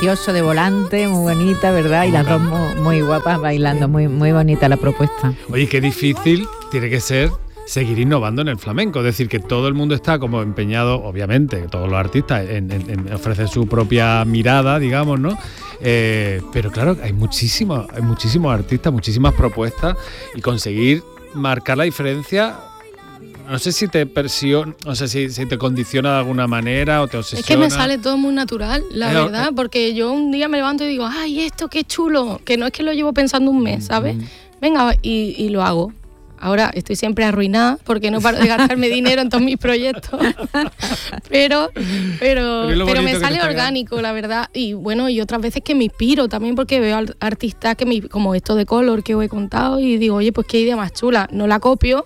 precioso de volante, muy bonita, ¿verdad? Y las dos muy guapas bailando, muy, muy bonita la propuesta. Oye, qué difícil tiene que ser seguir innovando en el flamenco, es decir, que todo el mundo está como empeñado, obviamente, todos los artistas, en ofrecer su propia mirada, digamos, ¿no? Pero claro, hay muchísimos artistas, muchísimas propuestas, y conseguir marcar la diferencia, no sé si te presiona, no sé si te condiciona de alguna manera o te obsesiona. Es que me sale todo muy natural, la verdad, porque yo un día me levanto y digo, ¡ay, esto qué chulo! Que no es que lo llevo pensando un mes, ¿sabes? Venga, y lo hago. Ahora estoy siempre arruinada porque no paro de gastarme dinero en todos mis proyectos. pero me sale orgánico, la verdad. Y bueno, y otras veces que me inspiro también porque veo artistas como esto de Color que os he contado y digo, oye, pues qué idea más chula. No la copio,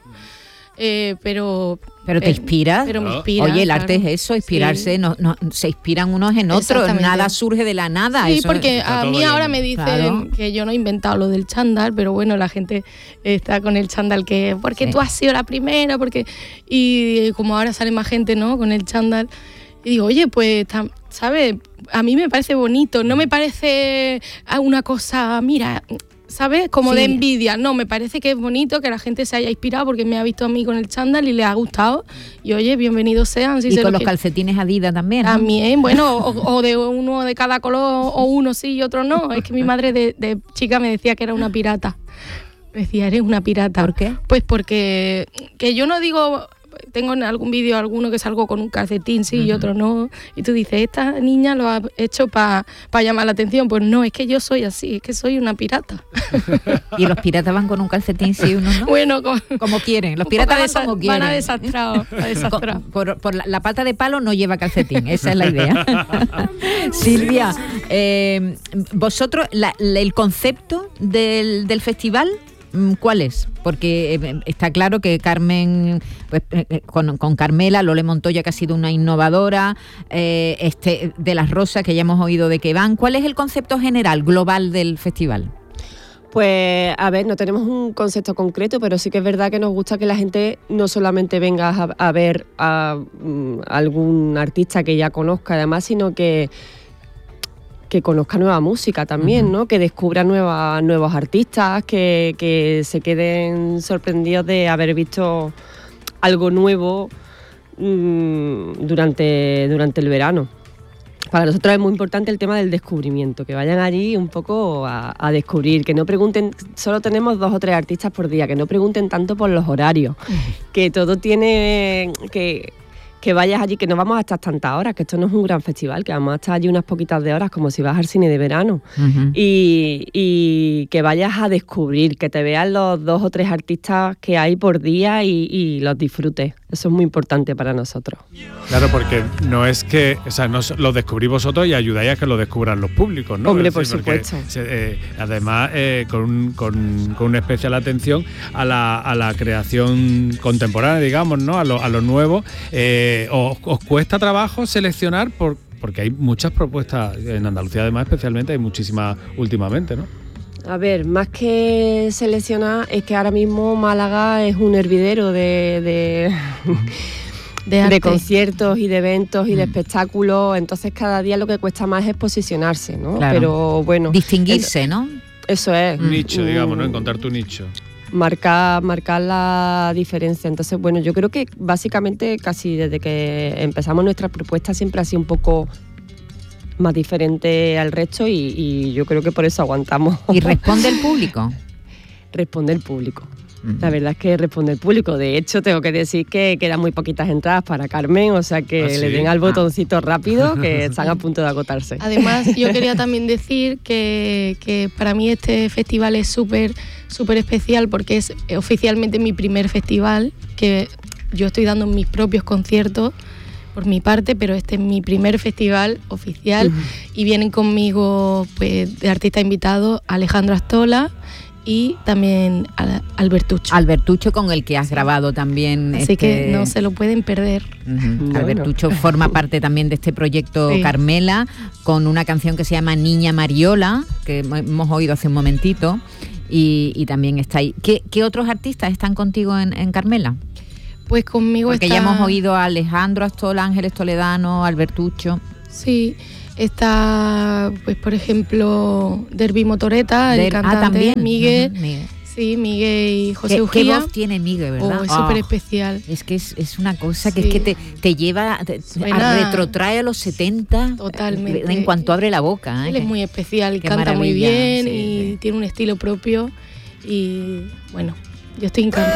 pero te inspiras. Pero me inspira. Oye, el arte es eso, inspirarse, sí. No, se inspiran unos en otros, nada surge de la nada. Sí, eso porque a mí ahora me dicen que yo no he inventado lo del chándal, pero bueno, la gente está con el chándal porque tú has sido la primera, y como ahora sale más gente, ¿no?, con el chándal. Y digo, oye, pues, ¿sabes? A mí me parece bonito, no me parece una cosa, mira, ¿sabes? Como de envidia. No, me parece que es bonito que la gente se haya inspirado porque me ha visto a mí con el chándal y le ha gustado. Y oye, bienvenidos sean. Si y con los calcetines Adidas también, ¿no? También, bueno, o de uno de cada color, o uno sí y otro no. Es que mi madre de chica me decía que era una pirata. Me decía, eres una pirata. ¿Por qué? Pues porque que yo no digo... Tengo en algún vídeo alguno que salgo con un calcetín, sí, y otro no. Y tú dices, esta niña lo ha hecho para llamar la atención. Pues no, es que yo soy así, es que soy una pirata. ¿Y los piratas van con un calcetín, sí, uno no? Bueno, como quieren. Los piratas van como quieren. Van a desastrados. Por la pata de palo no lleva calcetín, esa es la idea. Silvia, vosotros, el concepto del festival, ¿cuál es? Porque está claro que Carmen, pues, con Carmela, Lole Montoya, que ha sido una innovadora, de las Rosas, que ya hemos oído de que van. ¿Cuál es el concepto general, global del festival? Pues, a ver, no tenemos un concepto concreto, pero sí que es verdad que nos gusta que la gente no solamente venga a ver a algún artista que ya conozca, además, sino que conozca nueva música también, ¿no? Que descubra nuevos artistas, que se queden sorprendidos de haber visto algo nuevo durante el verano. Para nosotros es muy importante el tema del descubrimiento, que vayan allí un poco a descubrir, que no pregunten, solo tenemos 2 o 3 artistas por día, que no pregunten tanto por los horarios, que todo tiene que vayas allí, que no vamos a estar tantas horas, que esto no es un gran festival, que vamos a estar allí unas poquitas de horas, como si vas al cine de verano. Y que vayas a descubrir, que te vean los 2 o 3 artistas que hay por día y los disfrutes. Eso es muy importante para nosotros. Claro, porque no es que, o sea, no lo descubrís vosotros y ayudáis a que lo descubran los públicos, ¿no? Hombre, por supuesto. Además, con una especial atención a la creación contemporánea, digamos, ¿no? A lo nuevo. ¿Os cuesta trabajo seleccionar? Porque hay muchas propuestas en Andalucía, además, especialmente, hay muchísimas últimamente, ¿no? A ver, más que seleccionar, es que ahora mismo Málaga es un hervidero de conciertos y de eventos y de espectáculos, entonces cada día lo que cuesta más es posicionarse, ¿no? Claro. Pero bueno, distinguirse, ¿no? Eso es. Un nicho, digamos, ¿no? Encontrar tu nicho. Marcar la diferencia. Entonces, bueno, yo creo que básicamente casi desde que empezamos nuestras propuestas siempre ha sido un poco más diferente al resto y yo creo que por eso aguantamos. ¿Y responde el público? Responde el público. La verdad es que responde el público. De hecho, tengo que decir que quedan muy poquitas entradas para Carmen, o sea que le den al botoncito rápido, que están a punto de agotarse. Además, yo quería también decir que para mí este festival es súper especial porque es oficialmente mi primer festival, que yo estoy dando mis propios conciertos por mi parte, pero este es mi primer festival oficial y vienen conmigo, pues, de artista invitado Alejandro Astola y también Albertucho. Albertucho, con el que has grabado también. Así que no se lo pueden perder. Bueno. Albertucho forma parte también de este proyecto Carmela, con una canción que se llama Niña Mariola, que hemos oído hace un momentito, y también está ahí. ¿Qué otros artistas están contigo en Carmela? Pues conmigo porque ya hemos oído a Alejandro Astola, Ángeles Toledano, Albertucho. Sí, Está, pues por ejemplo, Derby Motoreta, el cantante también. Miguel. Ajá, Miguel. Sí, Miguel y José ¿Qué Ugía. voz tiene Miguel, verdad? Es súper especial. Es que es una cosa que Sí. es que te lleva, retrotrae a los 70. Totalmente. En cuanto abre la boca. Él es muy especial, qué canta muy maravilla, bien sí, y sí. tiene un estilo propio. Y bueno, yo estoy encantada.